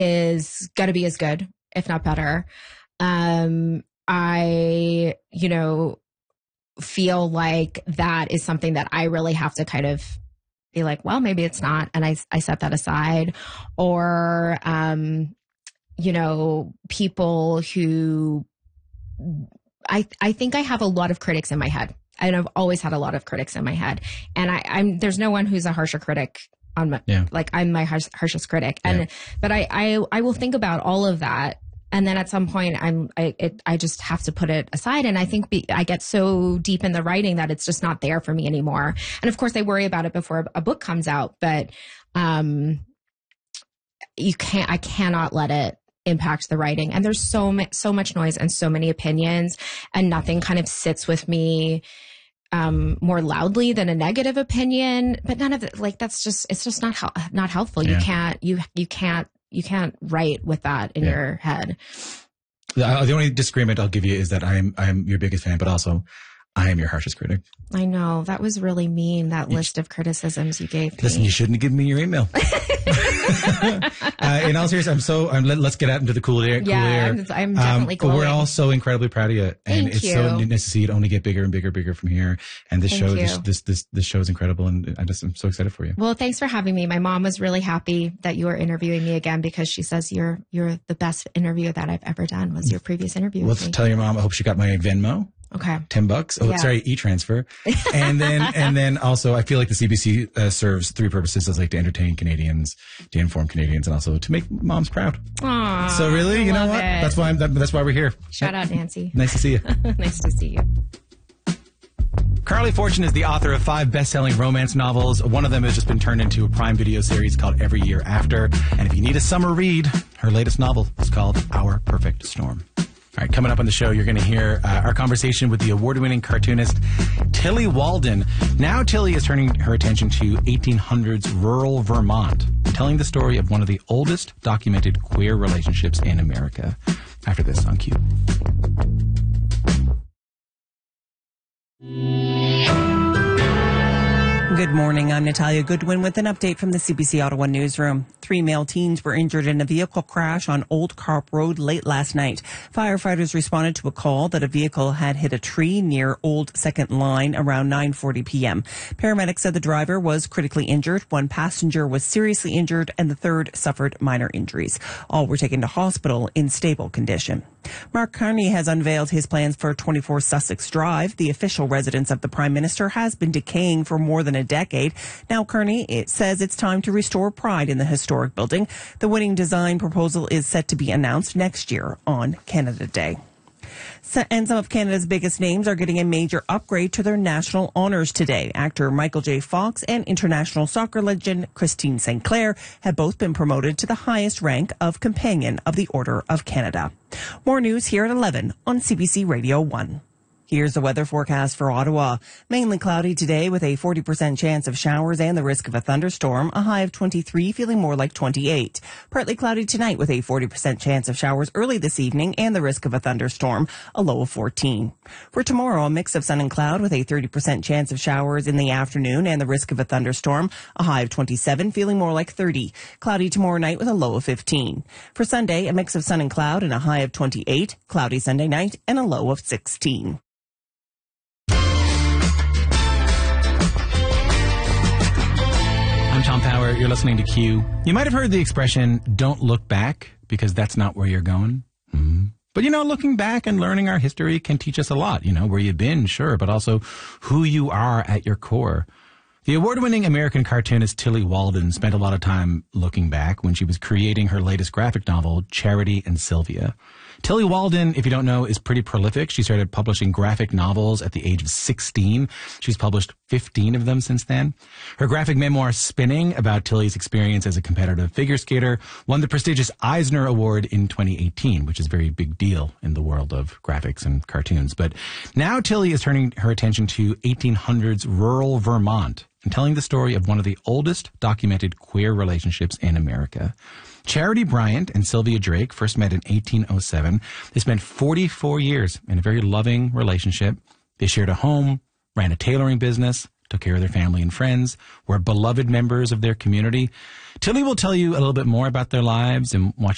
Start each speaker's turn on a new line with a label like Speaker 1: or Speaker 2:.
Speaker 1: is going to be as good, if not better. I, feel like that is something that I really have to kind of be like, well, maybe it's not. And I set that aside. Or, people who I think I have a lot of critics in my head. And I've always had a lot of critics in my head. And there's no one who's a harsher critic on my, I'm my harshest critic. But I will think about all of that. And then at some point I just have to put it aside. And I think I get so deep in the writing that it's just not there for me anymore. And of course I worry about it before a book comes out, but, I cannot let it impact the writing. And there's so much noise and so many opinions, and nothing kind of sits with me more loudly than a negative opinion. But none of it, it's just not helpful. Yeah. You can't write with that in your head.
Speaker 2: The only disagreement I'll give you is that I am your biggest fan, but also I am your harshest critic.
Speaker 1: I know. That was really mean, that list of criticisms you gave me.
Speaker 2: Listen, you shouldn't have given me your email. In all seriousness, let's get out into the cool air.
Speaker 1: I'm definitely glowing.
Speaker 2: We're all so incredibly proud of you. And
Speaker 1: Thank you.
Speaker 2: So nice to see it only get bigger and bigger from here. And this show is incredible. And I'm so excited for you.
Speaker 1: Well, thanks for having me. My mom was really happy that you were interviewing me again, because she says you're the best interview that I've ever done was your previous interview.
Speaker 2: Well, tell your mom, I hope she got my Venmo.
Speaker 1: Okay.
Speaker 2: $10. Oh, sorry, e-transfer. And then also, I feel like the CBC serves three purposes. It's like to entertain Canadians, to inform Canadians, and also to make moms proud.
Speaker 1: Aww.
Speaker 2: So really, you know what? That's why we're here.
Speaker 1: Shout out, Nancy.
Speaker 2: Nice to see you.
Speaker 1: Nice to see you.
Speaker 2: Carly Fortune is the author of 5 best-selling romance novels. One of them has just been turned into a Prime Video series called Every Year After. And if you need a summer read, her latest novel is called Our Perfect Storm. All right, coming up on the show, you're going to hear our conversation with the award-winning cartoonist Tillie Walden. Now Tillie is turning her attention to 1800s rural Vermont, telling the story of one of the oldest documented queer relationships in America. After this on Q.
Speaker 3: Good morning. I'm Natalia Goodwin with an update from the CBC Ottawa newsroom. 3 male teens were injured in a vehicle crash on Old Carp Road late last night. Firefighters responded to a call that a vehicle had hit a tree near Old Second Line around 9:40 p.m. Paramedics said the driver was critically injured, 1 passenger was seriously injured, and the 3rd suffered minor injuries. All were taken to hospital in stable condition. Mark Carney has unveiled his plans for 24 Sussex Drive. The official residence of the Prime Minister has been decaying for more than a decade. Now Carney says it's time to restore pride in the historic building. The winning design proposal is set to be announced next year on Canada Day. And some of Canada's biggest names are getting a major upgrade to their national honours today. Actor Michael J. Fox and international soccer legend Christine St. Clair have both been promoted to the highest rank of Companion of the Order of Canada. More news here at 11 on CBC Radio 1. Here's the weather forecast for Ottawa. Mainly cloudy today with a 40% chance of showers and the risk of a thunderstorm. A high of 23, feeling more like 28. Partly cloudy tonight with a 40% chance of showers early this evening and the risk of a thunderstorm. A low of 14. For tomorrow, a mix of sun and cloud with a 30% chance of showers in the afternoon and the risk of a thunderstorm. A high of 27, feeling more like 30. Cloudy tomorrow night with a low of 15. For Sunday, a mix of sun and cloud and a high of 28. Cloudy Sunday night and a low of 16.
Speaker 2: I'm Tom Power. You're listening to Q. You might have heard the expression, don't look back, because that's not where you're going. Mm-hmm. But, looking back and learning our history can teach us a lot. Where you've been, sure, but also who you are at your core. The award-winning American cartoonist Tillie Walden spent a lot of time looking back when she was creating her latest graphic novel, Charity and Sylvia. Tillie Walden, if you don't know, is pretty prolific. She started publishing graphic novels at the age of 16. She's published 15 of them since then. Her graphic memoir, Spinning, about Tillie's experience as a competitive figure skater, won the prestigious Eisner Award in 2018, which is a very big deal in the world of graphics and cartoons. But now Tillie is turning her attention to 1800s rural Vermont and telling the story of one of the oldest documented queer relationships in America. Charity Bryant and Sylvia Drake first met in 1807. They spent 44 years in a very loving relationship. They shared a home, ran a tailoring business, took care of their family and friends, were beloved members of their community. Tillie will tell you a little bit more about their lives and what